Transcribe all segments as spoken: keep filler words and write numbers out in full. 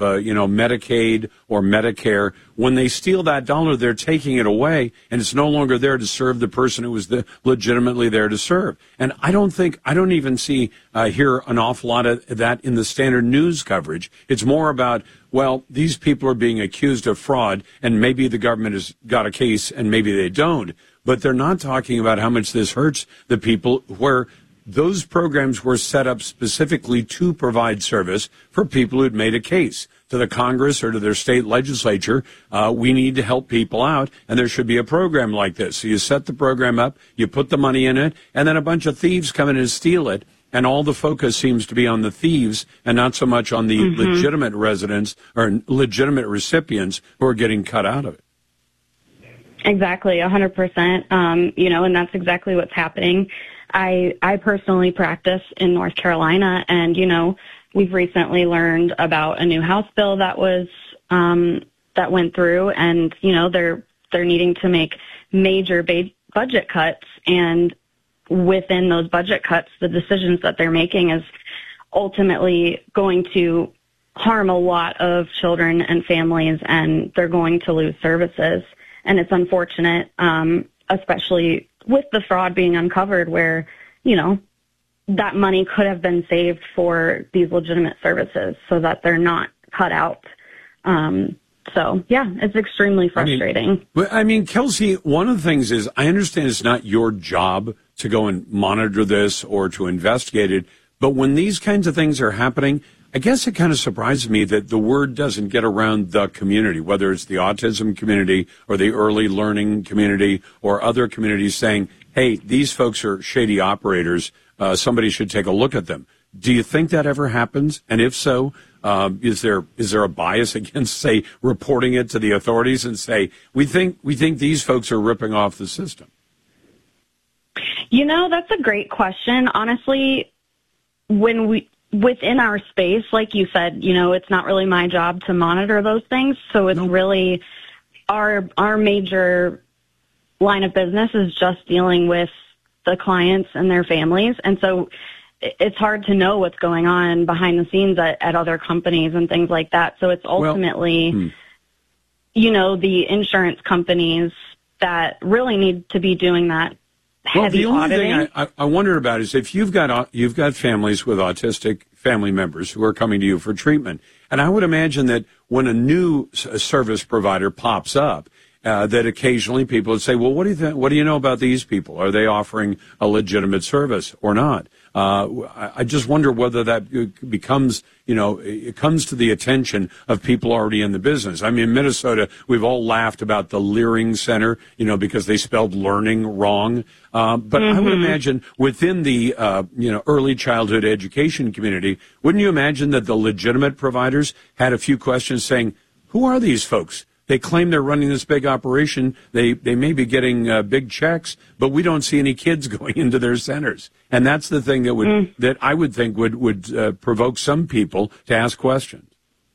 of, uh, you know, Medicaid or Medicare. When they steal that dollar, they're taking it away, and it's no longer there to serve the person who was the, legitimately there to serve. And I don't think, I don't even see, uh, hear an awful lot of that in the standard news coverage. It's more about, well, these people are being accused of fraud, and maybe the government has got a case, and maybe they don't. But they're not talking about how much this hurts the people where those programs were set up specifically to provide service for people who'd made a case to the Congress or to their state legislature. Uh, we need to help people out, and there should be a program like this. So you set the program up, you put the money in it, and then a bunch of thieves come in and steal it. And all the focus seems to be on the thieves and not so much on the mm-hmm. legitimate residents or legitimate recipients who are getting cut out of it. Exactly, one hundred percent. Um, you know, and that's exactly what's happening. I I personally practice in North Carolina, and, you know, we've recently learned about a new House bill that was um, that went through, and, you know, they're they're needing to make major ba- budget cuts, and within those budget cuts, the decisions that they're making is ultimately going to harm a lot of children and families, and they're going to lose services. And it's unfortunate, um, especially with the fraud being uncovered where, you know, that money could have been saved for these legitimate services so that they're not cut out. Um, so, yeah, it's extremely frustrating. I mean, I mean, Kelsey, one of the things is I understand it's not your job to go and monitor this or to investigate it, but when these kinds of things are happening, I guess it kind of surprises me that the word doesn't get around the community, whether it's the autism community or the early learning community or other communities saying, hey, these folks are shady operators. Uh, somebody should take a look at them. Do you think that ever happens? And if so, uh, is there is there a bias against, say, reporting it to the authorities and say, we think we think these folks are ripping off the system? You know, that's a great question. Honestly, when we within our space, like you said, you know, it's not really my job to monitor those things. So it's nope. really our our major line of business is just dealing with the clients and their families. And so it's hard to know what's going on behind the scenes at, at other companies and things like that. So it's ultimately, well, hmm. you know, the insurance companies that really need to be doing that well, heavy the only auditing. thing I, I, I wondered about is if you've got you've got families with autistic family members who are coming to you for treatment, and I would imagine that when a new service provider pops up, uh, that occasionally people would say, "Well, what do you think? What do you know about these people? Are they offering a legitimate service or not?" Uh, I, I just wonder whether that becomes, you know, it comes to the attention of people already in the business. I mean, in Minnesota, we've all laughed about the Leering Center, you know, because they spelled learning wrong. Uh, but mm-hmm. I would imagine within the, uh, you know, early childhood education community, wouldn't you imagine that the legitimate providers had a few questions saying, who are these folks? They claim they're running this big operation. They they may be getting uh, big checks, but we don't see any kids going into their centers. And that's the thing that would mm. that I would think would would uh, provoke some people to ask questions.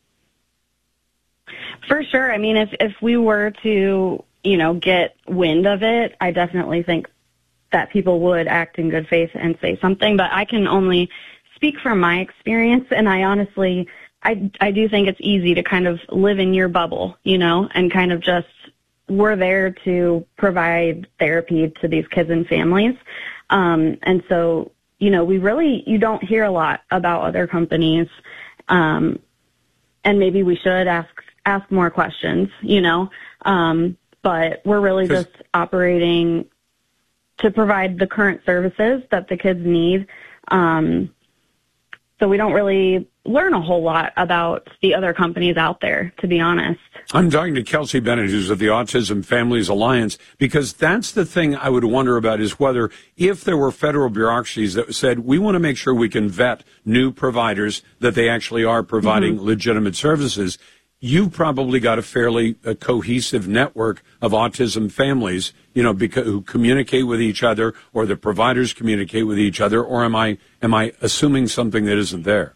For sure. I mean, if if we were to, you know, get wind of it, I definitely think that people would act in good faith and say something. But I can only speak from my experience, and I honestly. I, I do think it's easy to kind of live in your bubble, you know, and kind of just, we're there to provide therapy to these kids and families. Um, and so, you know, we really, you don't hear a lot about other companies. Um, and maybe we should ask, ask more questions, you know, um, but we're really just operating to provide the current services that the kids need. Um, so we don't really learn a whole lot about the other companies out there, to be honest. I'm talking to Kelsey Bennett, who's with the Autism Families Alliance, because that's the thing I would wonder about is whether if there were federal bureaucracies that said, we want to make sure we can vet new providers, that they actually are providing mm-hmm. legitimate services. You've probably got a fairly uh, cohesive network of autism families, you know, because, who communicate with each other, or the providers communicate with each other, or am I am I assuming something that isn't there?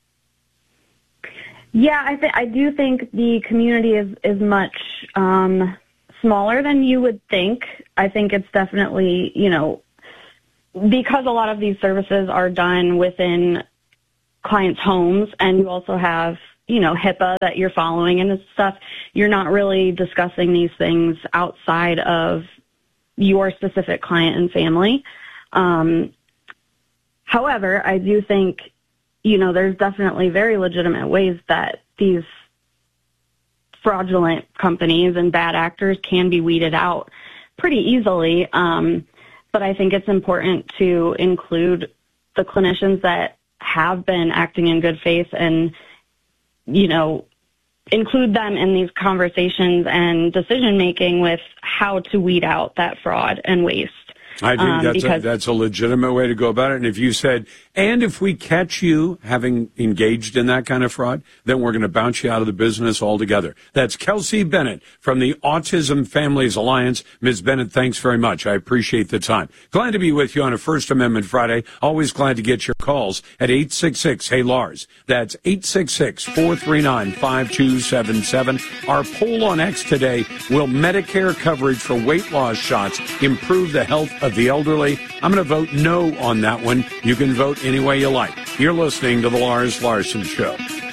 Yeah, I th- I do think the community is is much um, smaller than you would think. I think it's definitely, you know, because a lot of these services are done within clients' homes, and you also have, you know, HIPAA that you're following and stuff, you're not really discussing these things outside of your specific client and family. Um, however, I do think, you know, there's definitely very legitimate ways that these fraudulent companies and bad actors can be weeded out pretty easily. Um, but I think it's important to include the clinicians that have been acting in good faith and, you know, include them in these conversations and decision making with how to weed out that fraud and waste. I think um, that's, a, that's a legitimate way to go about it. And if you said, and if we catch you having engaged in that kind of fraud, then we're going to bounce you out of the business altogether. That's Kelsey Bennett from the Autism Families Alliance. Miz Bennett, thanks very much. I appreciate the time. Glad to be with you on a First Amendment Friday. Always glad to get your calls at eight six six, hey Lars. That's eight six six, four three nine, five two seven seven. Our poll on X today, will Medicare coverage for weight loss shots improve the health of the elderly? I'm going to vote no on that one. You can vote any way you like. You're listening to The Lars Larson Show.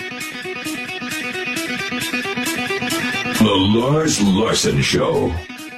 The Lars Larson Show.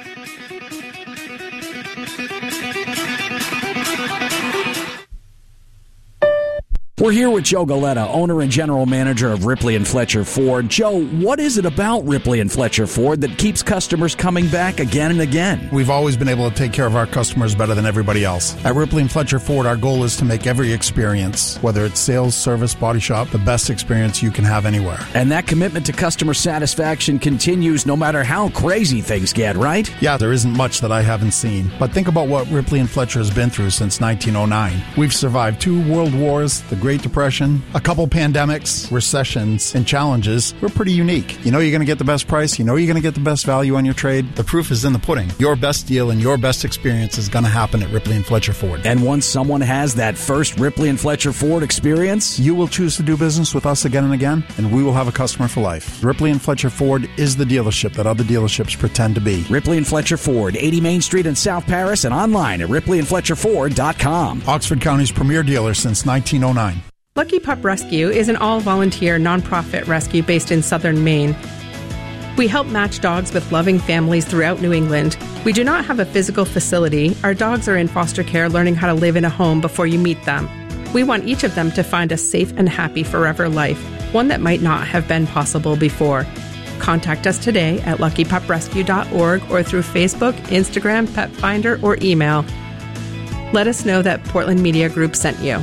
We're here with Joe Galetta, owner and general manager of Ripley and Fletcher Ford. Joe, what is it about Ripley and Fletcher Ford that keeps customers coming back again and again? We've always been able to take care of our customers better than everybody else. At Ripley and Fletcher Ford, our goal is to make every experience, whether it's sales, service, body shop, the best experience you can have anywhere. And that commitment to customer satisfaction continues no matter how crazy things get, right? Yeah, there isn't much that I haven't seen. But think about what Ripley and Fletcher has been through since nineteen oh nine. We've survived two world wars, the Great Depression, a couple pandemics, recessions, and challenges. We're pretty unique. You know you're going to get the best price. You know you're going to get the best value on your trade. The proof is in the pudding. Your best deal and your best experience is going to happen at Ripley and Fletcher Ford. And once someone has that first Ripley and Fletcher Ford experience, you will choose to do business with us again and again, and we will have a customer for life. Ripley and Fletcher Ford is the dealership that other dealerships pretend to be. Ripley and Fletcher Ford, eighty Main Street in South Paris, and online at ripley and fletcher ford dot com. Oxford County's premier dealer since nineteen oh nine. Lucky Pup Rescue is an all-volunteer nonprofit rescue based in southern Maine. We help match dogs with loving families throughout New England. We do not have a physical facility. Our dogs are in foster care learning how to live in a home before you meet them. We want each of them to find a safe and happy forever life, one that might not have been possible before. Contact us today at lucky pup rescue dot org or through Facebook, Instagram, Pet Finder, or email. Let us know that Portland Media Group sent you.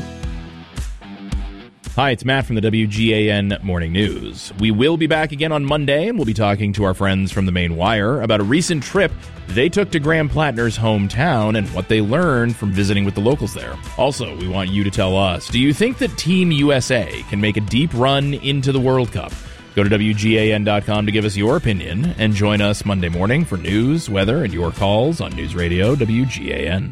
Hi, it's Matt from the W G A N Morning News. We will be back again on Monday, and we'll be talking to our friends from the Maine Wire about a recent trip they took to Graham Plattner's hometown and what they learned from visiting with the locals there. Also, we want you to tell us, do you think that Team U S A can make a deep run into the World Cup? Go to W G A N dot com to give us your opinion, and join us Monday morning for news, weather, and your calls on News Radio W G A N.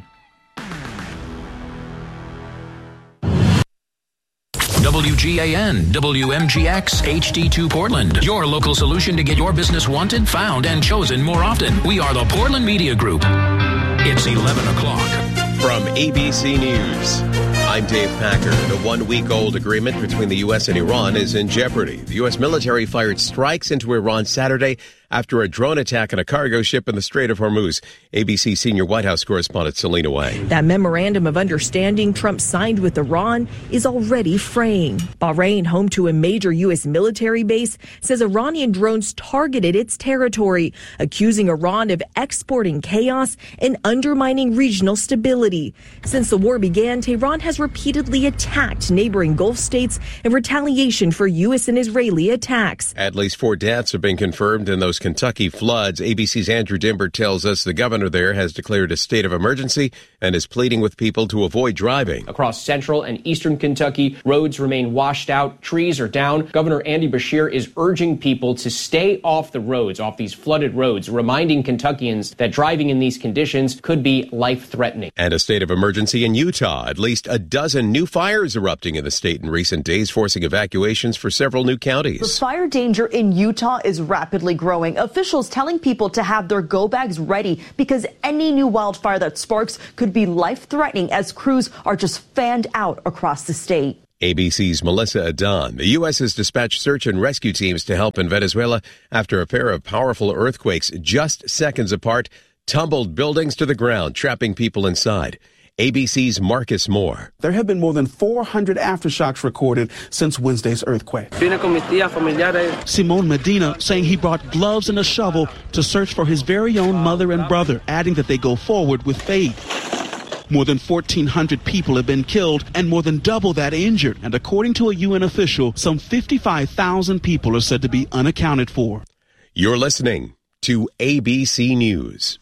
W G A N, W M G X, H D two Portland. Your local solution to get your business wanted, found, and chosen more often. We are the Portland Media Group. It's eleven o'clock. From A B C News, I'm Dave Packer. The one-week-old agreement between the U S and Iran is in jeopardy. The U S military fired strikes into Iran Saturday after a drone attack on a cargo ship in the Strait of Hormuz. A B C senior White House correspondent Selena Way. That memorandum of understanding Trump signed with Iran is already fraying. Bahrain, home to a major U S military base, says Iranian drones targeted its territory, accusing Iran of exporting chaos and undermining regional stability. Since the war began, Tehran has repeatedly attacked neighboring Gulf states in retaliation for U S and Israeli attacks. At least four deaths have been confirmed in those Kentucky floods. A B C's Andrew Dimber tells us the governor there has declared a state of emergency and is pleading with people to avoid driving. Across central and eastern Kentucky, roads remain washed out, trees are down. Governor Andy Beshear is urging people to stay off the roads, off these flooded roads, reminding Kentuckians that driving in these conditions could be life-threatening. And a state of emergency in Utah. At least a dozen new fires erupting in the state in recent days, forcing evacuations for several new counties. The fire danger in Utah is rapidly growing. Officials telling people to have their go bags ready because any new wildfire that sparks could be life-threatening as crews are just fanned out across the state. A B C's Melissa Adan. The U S has dispatched search and rescue teams to help in Venezuela after a pair of powerful earthquakes just seconds apart tumbled buildings to the ground, trapping people inside. A B C's Marcus Moore. There have been more than four hundred aftershocks recorded since Wednesday's earthquake. Simone Medina saying he brought gloves and a shovel to search for his very own mother and brother, adding that they go forward with faith. More than fourteen hundred people have been killed and more than double that injured. And according to a U N official, some fifty-five thousand people are said to be unaccounted for. You're listening to A B C News.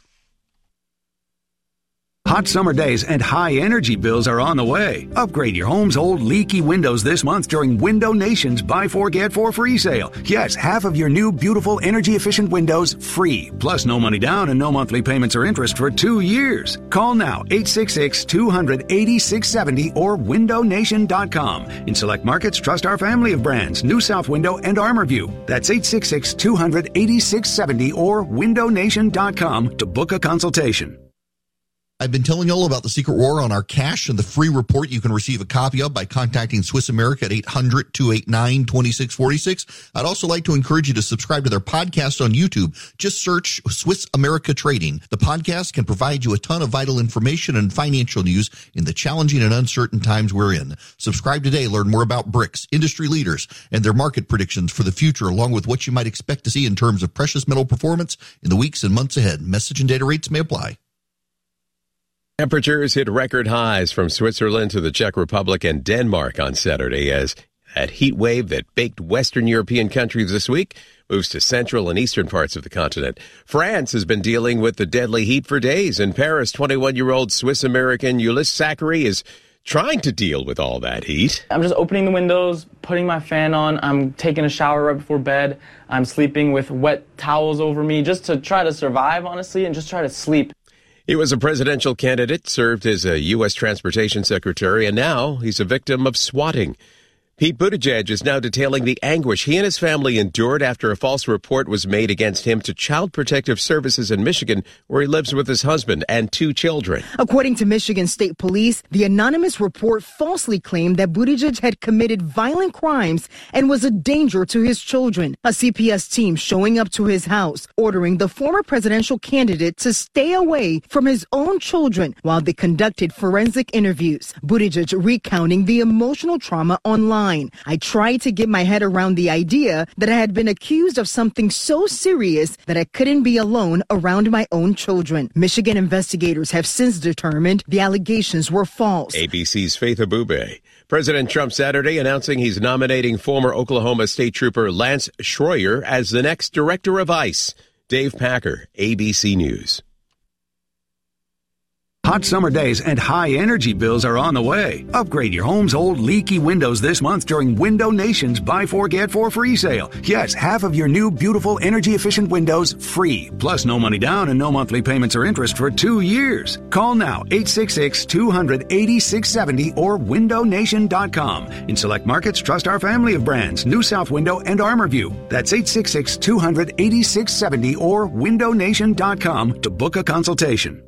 Hot summer days and high energy bills are on the way. Upgrade your home's old leaky windows this month during Window Nation's Buy Four Get Four free sale. Yes, half of your new beautiful energy efficient windows free. Plus no money down and no monthly payments or interest for two years. Call now eight six six, two hundred, eighty-six seventy or window nation dot com. In select markets, trust our family of brands, New South Window and ArmorView. That's eight six six, two hundred, eighty-six seventy or window nation dot com to book a consultation. I've been telling you all about the secret war on our cash and the free report you can receive a copy of by contacting Swiss America at eight hundred, two eight nine, two six four six. I'd also like to encourage you to subscribe to their podcast on YouTube. Just search Swiss America Trading. The podcast can provide you a ton of vital information and financial news in the challenging and uncertain times we're in. Subscribe today. Learn more about BRICS, industry leaders, and their market predictions for the future, along with what you might expect to see in terms of precious metal performance in the weeks and months ahead. Message and data rates may apply. Temperatures hit record highs from Switzerland to the Czech Republic and Denmark on Saturday as that heat wave that baked Western European countries this week moves to central and eastern parts of the continent. France has been dealing with the deadly heat for days. In Paris, twenty-one-year-old Swiss-American Ulysse Zachary is trying to deal with all that heat. I'm just opening the windows, putting my fan on. I'm taking a shower right before bed. I'm sleeping with wet towels over me just to try to survive, honestly, and just try to sleep. He was a presidential candidate, served as a U S transportation secretary, and now he's a victim of swatting. Pete Buttigieg is now detailing the anguish he and his family endured after a false report was made against him to Child Protective Services in Michigan, where he lives with his husband and two children. According to Michigan State Police, the anonymous report falsely claimed that Buttigieg had committed violent crimes and was a danger to his children. A C P S team showing up to his house, ordering the former presidential candidate to stay away from his own children while they conducted forensic interviews. Buttigieg recounting the emotional trauma online. I tried to get my head around the idea that I had been accused of something so serious that I couldn't be alone around my own children. Michigan investigators have since determined the allegations were false. A B C's Faith Abube. President Trump Saturday announcing he's nominating former Oklahoma State Trooper Lance Schroyer as the next director of ICE. Dave Packer, A B C News. Hot summer days and high energy bills are on the way. Upgrade your home's old leaky windows this month during Window Nation's Buy Four Get Four free sale. Yes, half of your new beautiful energy efficient windows free. Plus no money down and no monthly payments or interest for two years. Call now eight six six, two hundred, eighty-six seventy or window nation dot com. In select markets, trust our family of brands, New South Window and ArmorView. That's eight six six, two hundred, eighty-six seventy or window nation dot com to book a consultation.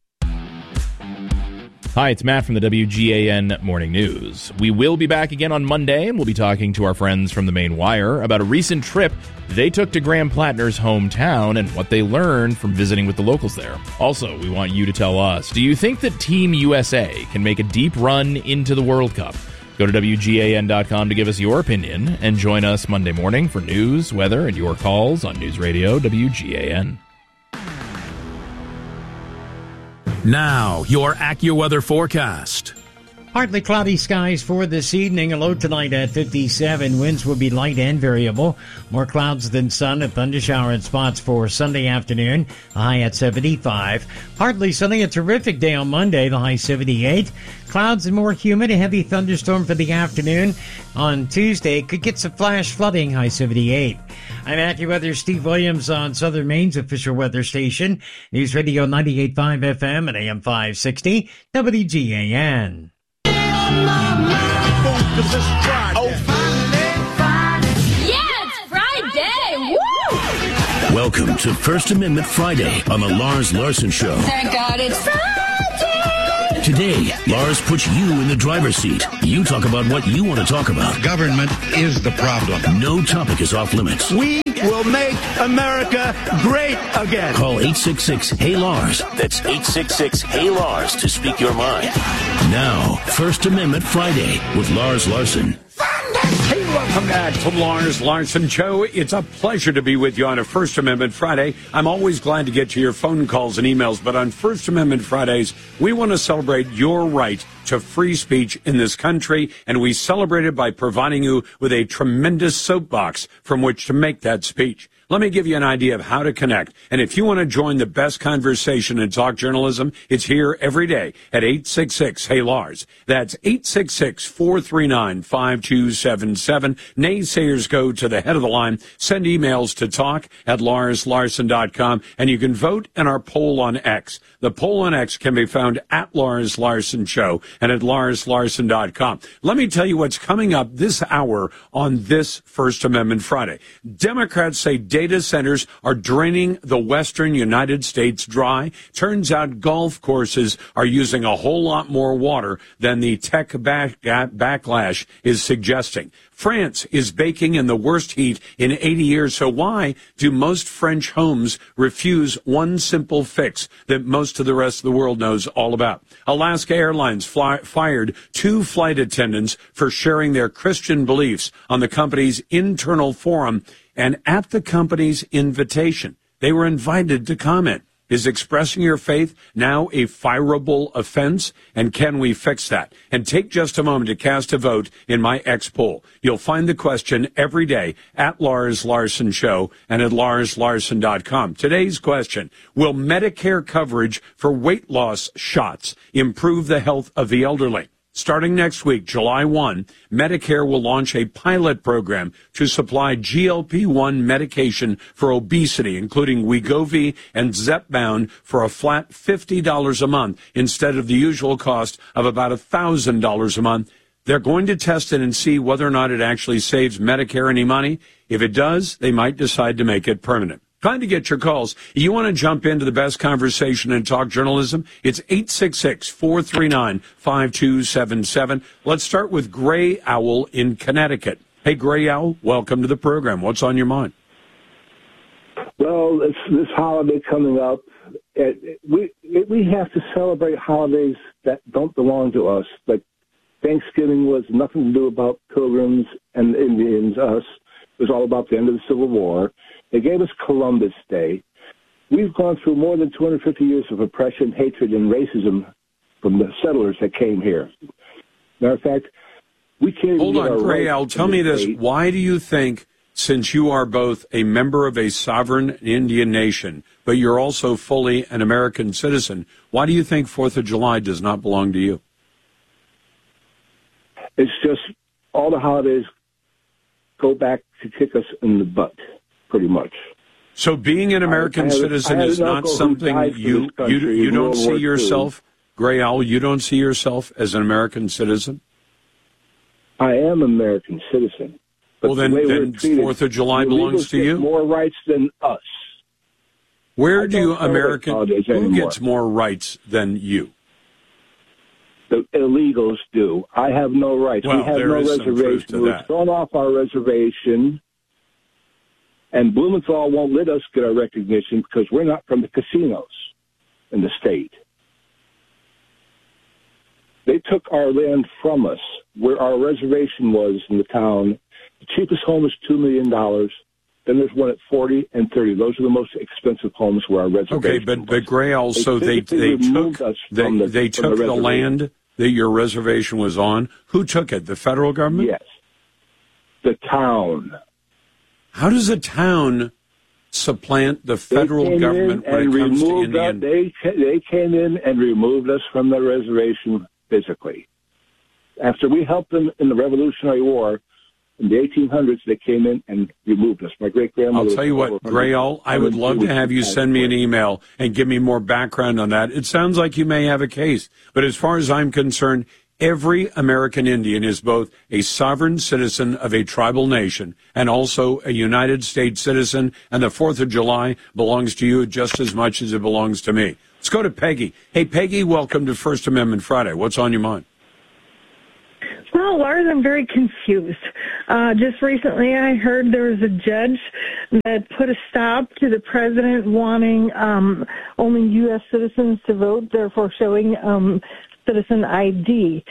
Hi, it's Matt from the W G A N Morning News. We will be back again on Monday, and we'll be talking to our friends from the Maine Wire about a recent trip they took to Graham Plattner's hometown and what they learned from visiting with the locals there. Also, we want you to tell us, do you think that Team U S A can make a deep run into the World Cup? Go to W G A N dot com to give us your opinion, and join us Monday morning for news, weather, and your calls on News Radio W G A N. Now, your AccuWeather forecast. Partly cloudy skies for this evening. A low tonight at fifty-seven. Winds will be light and variable. More clouds than sun. A thundershower in spots for Sunday afternoon. A high at seventy-five. Partly sunny. A terrific day on Monday. The high seventy-eight. Clouds and more humid. A heavy thunderstorm for the afternoon. On Tuesday, could get some flash flooding. High seventy-eight. I'm AccuWeather Steve Williams on Southern Maine's official weather station. News Radio ninety-eight point five F M and A M five sixty. W G A N. Welcome to First Amendment Friday on the Lars Larson Show. Thank God it's Friday. Today, Lars puts you in the driver's seat. You talk about what you want to talk about. Government is the problem. No topic is off limits. We will make America great again. Call eight six six, Hey Lars. That's eight six six, Hey Lars to speak your mind. Now, First Amendment Friday with Lars Larson. Hey, welcome back to Lars Larson Show. It's a pleasure to be with you on a First Amendment Friday. I'm always glad to get to your phone calls and emails, but on First Amendment Fridays, we want to celebrate your right to free speech in this country, and we celebrate it by providing you with a tremendous soapbox from which to make that speech. Let me give you an idea of how to connect. And if you want to join the best conversation in talk journalism, it's here every day at eight six six, Hey Lars. That's eight six six, four three nine, five two seven seven. Naysayers go to the head of the line. Send emails to talk at lars larson dot com, and you can vote in our poll on X. The poll on X can be found at Lars Larson Show and at lars larson dot com. Let me tell you what's coming up this hour on this First Amendment Friday. Democrats say data centers are draining the western United States dry. Turns out golf courses are using a whole lot more water than the tech back, backlash is suggesting. France is baking in the worst heat in eighty years. So why do most French homes refuse one simple fix that most of the rest of the world knows all about? Alaska Airlines fly, fired two flight attendants for sharing their Christian beliefs on the company's internal forum, and at the company's invitation, they were invited to comment. Is expressing your faith now a fireable offense? And can we fix that? And take just a moment to cast a vote in my X poll. You'll find the question every day at Lars Larson Show and at lars larson dot com. Today's question: will Medicare coverage for weight loss shots improve the health of the elderly? Starting next week, July first, Medicare will launch a pilot program to supply G L P one medication for obesity, including Wegovy and Zepbound, for a flat fifty dollars a month instead of the usual cost of about one thousand dollars a month. They're going to test it and see whether or not it actually saves Medicare any money. If it does, they might decide to make it permanent. Trying to get your calls. You want to jump into the best conversation in talk journalism? It's eight six six, four three nine, five two seven seven. Let's start with Gray Owl in Connecticut. Hey, Gray Owl, welcome to the program. What's on your mind? Well, it's this holiday coming up. It, we it, we have to celebrate holidays that don't belong to us. Like Thanksgiving was nothing to do about Pilgrims and Indians, us. It was all about the end of the Civil War. They gave us Columbus Day. We've gone through more than two hundred fifty years of oppression, hatred, and racism from the settlers that came here. Matter of fact, we can't Hold even on, Gray Owl. Tell me this. state. Why do you think, since you are both a member of a sovereign Indian nation, but you're also fully an American citizen, why do you think fourth of July does not belong to you? It's just all the holidays go back to kick us in the butt, pretty much. So being an American I, I had, citizen I is not something you you you don't see yourself, Gray Owl, you don't see yourself as an American citizen? I am an American citizen. But Well, then, the way then we're treated, fourth of July the belongs illegals to get you? more rights than us. Where I do you don't celebrate American holidays who anymore. gets more rights than you? The illegals do. I have no rights. Well, we have there no is some truth reservation. to We're that. thrown off our reservation, and Blumenthal won't let us get our recognition because we're not from the casinos in the state. They took our land from us, where our reservation was in the town. The cheapest home is two million dollars. Then there's one at forty and thirty. Those are the most expensive homes where our reservation Okay, but but Gray Owl, so they physically they removed took us they, from the- they from took the the reservation. land that your reservation was on. Who took it? The federal government? Yes. The town. How does a town supplant the federal They came government in when and it comes to removed us- Indian? They, ca- they came in and removed us from the reservation physically. After we helped them in the Revolutionary War, in the eighteen hundreds, they came in and removed us. My great-grandmother... I'll tell you what, Gray Owl, I would love to have you send me an email and give me more background on that. It sounds like you may have a case. But as far as I'm concerned, every American Indian is both a sovereign citizen of a tribal nation and also a United States citizen, and the fourth of July belongs to you just as much as it belongs to me. Let's go to Peggy. Hey, Peggy, welcome to First Amendment Friday. What's on your mind? Well, Lars, I'm very confused. Uh, just recently I heard there was a judge that put a stop to the president wanting um, only U S citizens to vote, therefore showing um, citizen I D.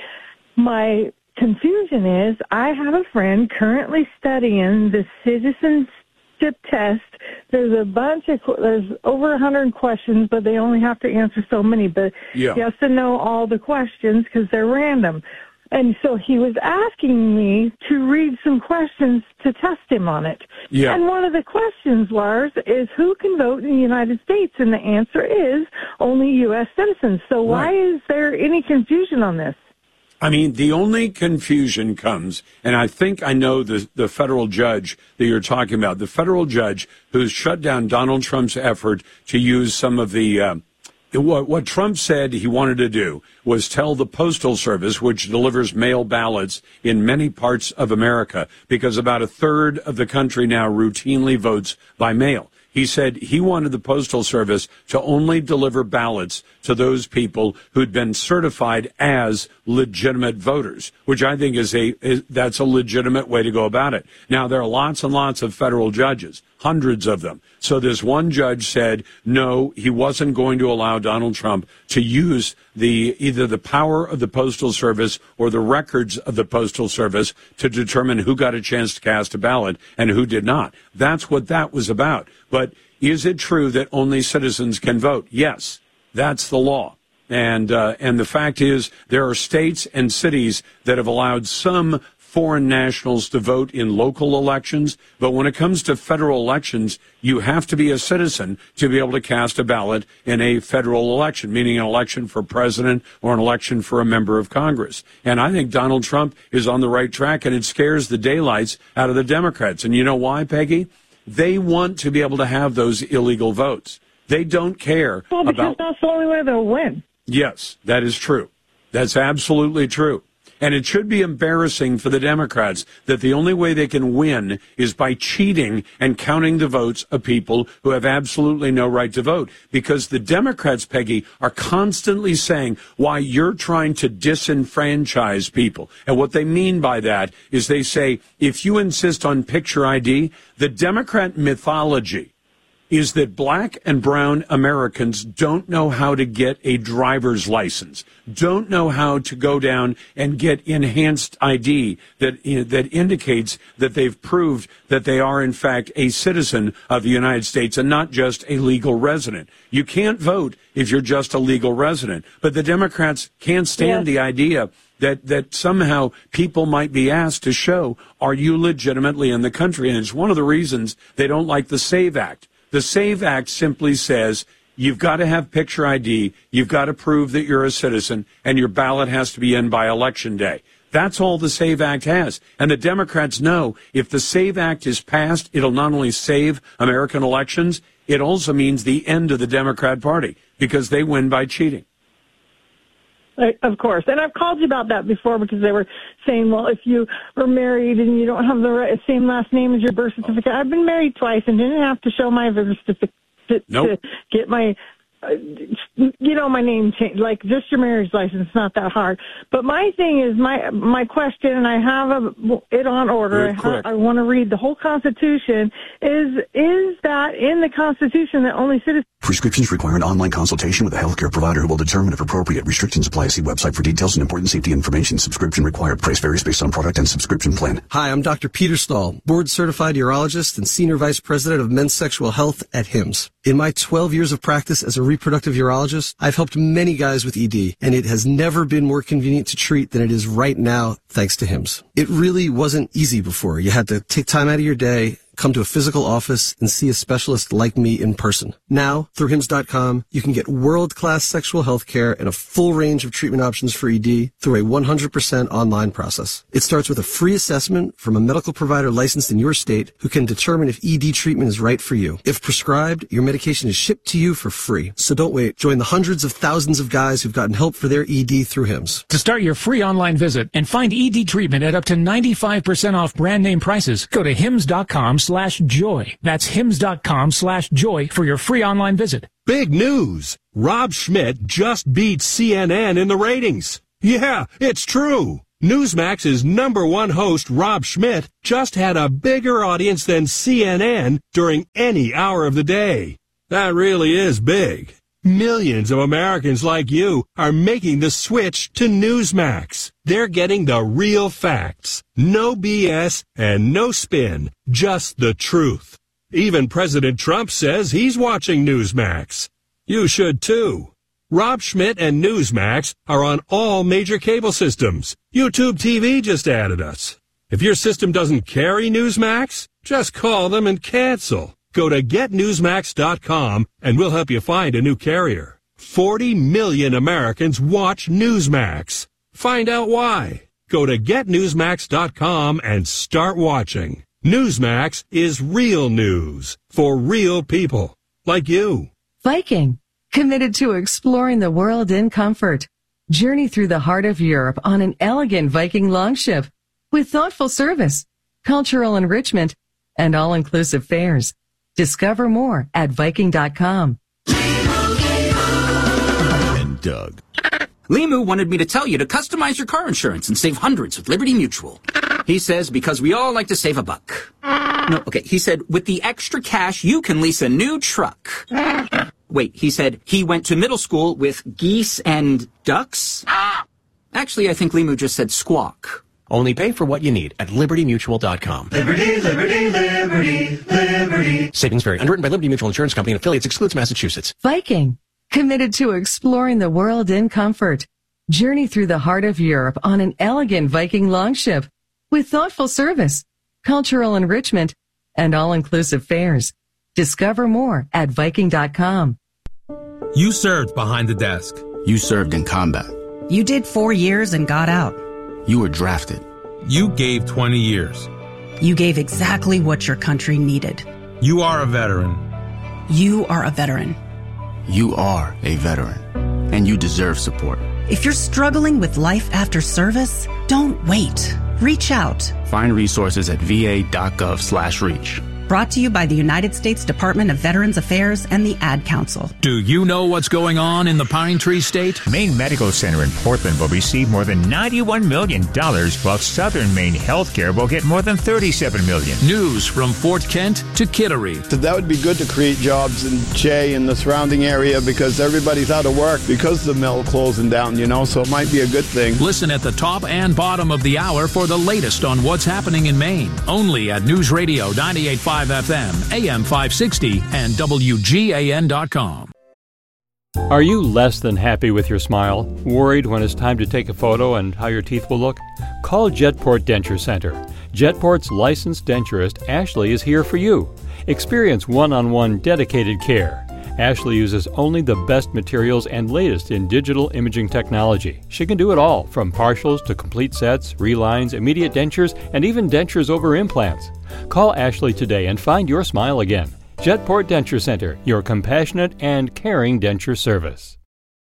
My confusion is I have a friend currently studying the citizenship test. There's a bunch of, there's over a hundred questions, but they only have to answer so many. But yeah. he has to know all the questions because they're random. And so he was asking me to read some questions to test him on it. Yeah. And one of the questions, Lars, is who can vote in the United States? And the answer is only U S citizens. So why Right. is there any confusion on this? I mean, the only confusion comes, and I think I know the, the federal judge that you're talking about, the federal judge who's shut down Donald Trump's effort to use some of the, uh, what, what Trump said he wanted to do was tell the Postal Service, which delivers mail ballots in many parts of America, because about a third of the country now routinely votes by mail. He said he wanted the Postal Service to only deliver ballots to those people who'd been certified as legitimate voters, which I think is a is, that's a legitimate way to go about it. Now, there are lots and lots of federal judges, hundreds of them. So this one judge said, no, he wasn't going to allow Donald Trump to use the either the power of the Postal Service or the records of the Postal Service to determine who got a chance to cast a ballot and who did not. That's what that was about. But is it true that only citizens can vote? Yes, that's the law. And uh, and the fact is there are states and cities that have allowed some foreign nationals to vote in local elections. But when it comes to federal elections, you have to be a citizen to be able to cast a ballot in a federal election, meaning an election for president or an election for a member of Congress. And I think Donald Trump is on the right track, and it scares the daylights out of the Democrats. And you know why, Peggy? They want to be able to have those illegal votes. They don't care Well, because about... that's the only way they'll win. Yes, that is true. That's absolutely true. And it should be embarrassing for the Democrats that the only way they can win is by cheating and counting the votes of people who have absolutely no right to vote. Because the Democrats, Peggy, are constantly saying why you're trying to disenfranchise people. And what they mean by that is they say, if you insist on picture I D, the Democrat mythology is that black and brown Americans don't know how to get a driver's license, don't know how to go down and get enhanced I D that that indicates that they've proved that they are, in fact, a citizen of the United States and not just a legal resident. You can't vote if you're just a legal resident. But the Democrats can't stand Yes. the idea that, that somehow people might be asked to show, are you legitimately in the country? And it's one of the reasons they don't like the SAVE Act. The SAVE Act simply says you've got to have picture I D, you've got to prove that you're a citizen, and your ballot has to be in by Election Day. That's all the SAVE Act has. And the Democrats know if the SAVE Act is passed, it'll not only save American elections, it also means the end of the Democrat Party because they win by cheating. Of course. And I've called you about that before because they were saying, well, if you were married and you don't have the right, same last name as your birth certificate. I've been married twice and didn't have to show my birth certificate Nope. to get my, uh, you know, my name changed. Like, just your marriage license, it's not that hard. But my thing is, my my question, and I have a, it on order. I, ha- I want to read the whole Constitution. Is is that in the Constitution that only citizens... Prescriptions require an online consultation with a healthcare provider who will determine if appropriate. Restrictions apply. See website for details and important safety information. Subscription required. Price varies based on product and subscription plan. Hi, I'm Doctor Peter Stahl, board-certified urologist and senior vice president of men's sexual health at Hims. In my twelve years of practice as a reproductive urologist, I've helped many guys with E D, and it has never been more convenient to treat than it is right now, thanks to Hims. It really wasn't easy before. You had to take time out of your day, come to a physical office, and see a specialist like me in person. Now, through Hims dot com, you can get world-class sexual health care and a full range of treatment options for E D through a one hundred percent online process. It starts with a free assessment from a medical provider licensed in your state who can determine if E D treatment is right for you. If prescribed, your medication is shipped to you for free. So don't wait. Join the hundreds of thousands of guys who've gotten help for their E D through Hims. To start your free online visit and find E D treatment at up to ninety-five percent off brand name prices, go to hims dot com slash joy. That's hims.com slash joy for your free online visit. Big news! Rob Schmidt just beat C N N in the ratings. Yeah, it's true. Newsmax's number one host, Rob Schmidt, just had a bigger audience than C N N during any hour of the day. That really is big. Millions of Americans like you are making the switch to Newsmax. They're getting the real facts. No B S and no spin. Just the truth. Even President Trump says he's watching Newsmax. You should too. Rob Schmidt and Newsmax are on all major cable systems. YouTube T V just added us. If your system doesn't carry Newsmax, just call them and cancel. Go to get newsmax dot com and we'll help you find a new carrier. forty million Americans watch Newsmax. Find out why. Go to get newsmax dot com and start watching. Newsmax is real news for real people like you. Viking, committed to exploring the world in comfort. Journey through the heart of Europe on an elegant Viking longship with thoughtful service, cultural enrichment, and all-inclusive fares. Discover more at Viking dot com. And Doug. Limu wanted me to tell you to customize your car insurance and save hundreds with Liberty Mutual. He says because we all like to save a buck. No, okay, he said with the extra cash you can lease a new truck. Wait, he said he went to middle school with geese and ducks? Actually, I think Limu just said squawk. Only pay for what you need at liberty mutual dot com. Liberty, liberty, liberty, liberty. Savings vary. Underwritten by Liberty Mutual Insurance Company and affiliates. Excludes Massachusetts. Viking, committed to exploring the world in comfort. Journey through the heart of Europe on an elegant Viking longship with thoughtful service, cultural enrichment, and all-inclusive fares. Discover more at Viking dot com. You served behind the desk. You served in combat. You did four years and got out. You were drafted. You gave twenty years. You gave exactly what your country needed. You are a veteran. You are a veteran. You are a veteran. And you deserve support. If you're struggling with life after service, don't wait. Reach out. Find resources at va.gov slash reach. Brought to you by the United States Department of Veterans Affairs and the Ad Council. Do you know what's going on in the Pine Tree State? Maine Medical Center in Portland will receive more than ninety-one million dollars, while Southern Maine Healthcare will get more than thirty-seven million dollars. News from Fort Kent to Kittery. So that would be good to create jobs in Jay and the surrounding area because everybody's out of work because of the mill closing down, you know, so it might be a good thing. Listen at the top and bottom of the hour for the latest on what's happening in Maine. Only at News Radio ninety-eight point five F M, A M five sixty, and W G A N dot com. Are you less than happy with your smile? Worried when it's time to take a photo and how your teeth will look? Call Jetport Denture Center. Jetport's licensed denturist, Ashley, is here for you. Experience one-on-one dedicated care. Ashley uses only the best materials and latest in digital imaging technology. She can do it all, from partials to complete sets, relines, immediate dentures, and even dentures over implants. Call Ashley today and find your smile again. Jetport Denture Center, your compassionate and caring denture service.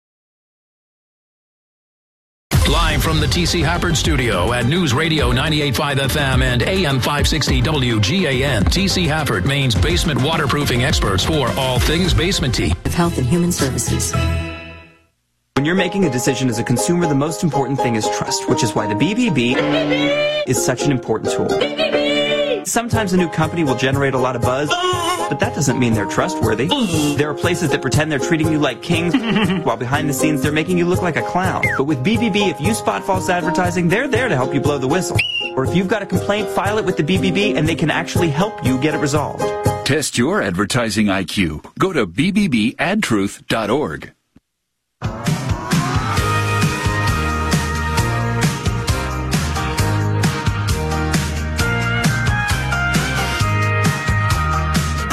Live from the T C Happard Studio at News Radio ninety-eight point five F M and A M five sixty W G A N. T C Happard, Maine's basement waterproofing experts for all things basementy. Of Health and Human Services. When you're making a decision as a consumer, the most important thing is trust, which is why the B B B is such an important tool. Sometimes a new company will generate a lot of buzz, but that doesn't mean they're trustworthy. There are places that pretend they're treating you like kings, while behind the scenes they're making you look like a clown. But with B B B, if you spot false advertising, they're there to help you blow the whistle. Or if you've got a complaint, file it with the B B B and they can actually help you get it resolved. Test your advertising I Q. Go to b b b ad truth dot org.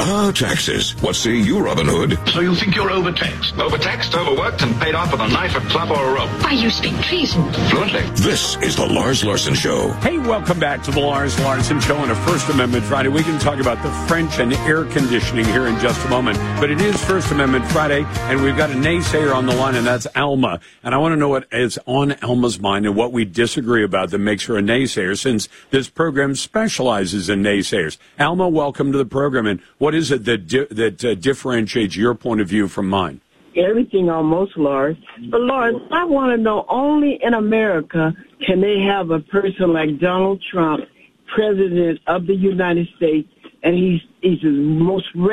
Ah, taxes. What say you, Robin Hood? So you think you're overtaxed? Overtaxed, overworked, and paid off with a knife, a club, or a rope. Why, you speak treason. Fluently. This is the Lars Larson Show. Hey, welcome back to the Lars Larson Show on a First Amendment Friday. We can talk about the French and air conditioning here in just a moment. But it is First Amendment Friday, and we've got a naysayer on the line, and that's Alma. And I want to know what is on Alma's mind and what we disagree about that makes her a naysayer, since this program specializes in naysayers. Alma, welcome to the program. And what is it that di- that uh, differentiates your point of view from mine? Everything almost, Lars. But, Lars, I want to know, only in America can they have a person like Donald Trump, president of the United States, and he's he's the most